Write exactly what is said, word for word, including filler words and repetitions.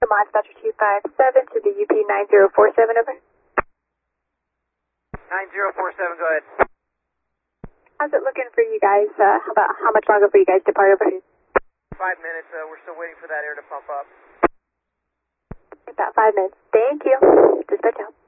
Mod Dispatcher two five seven to the U P nine zero four seven, over. nine zero four seven, go ahead. How's it looking for you guys? Uh, how about how much longer for you guys to depart, over? Five minutes, uh, we're still waiting for that air to pump up. About five minutes. Thank you. Dispatch out.